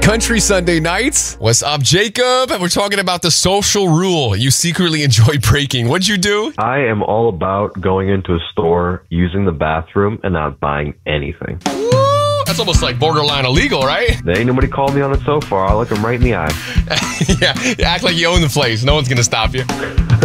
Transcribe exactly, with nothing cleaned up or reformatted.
Country Sunday nights. What's up, Jacob? We're talking about the social rule you secretly enjoy breaking. What'd you do? I am all about going into a store, using the bathroom, and not buying anything. Ooh, that's almost like borderline illegal, right? There ain't nobody called me on it so far. I'll look them right in the eye. Yeah, act like you own the place. No one's going to stop you.